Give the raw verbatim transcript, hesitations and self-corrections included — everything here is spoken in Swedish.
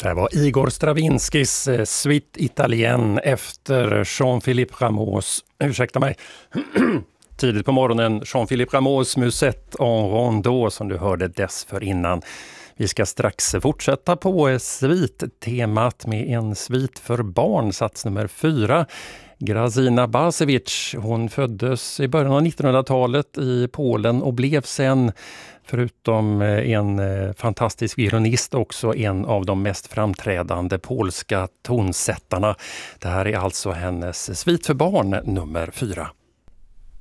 Det var Igor Stravinskys eh, Suite Italienne efter Jean-Philippe Rameaus, ursäkta mig, tidigt på morgonen, Jean-Philippe Rameaus Musette en rondeau som du hörde dessförinnan. Vi ska strax fortsätta på svit-temat med en svit för barn, sats nummer fyra. Grazina Basewicz, hon föddes i början av nittonhundratalet i Polen och blev sen, förutom en fantastisk violinist, också en av de mest framträdande polska tonsättarna. Det här är alltså hennes svit för barn nummer fyra.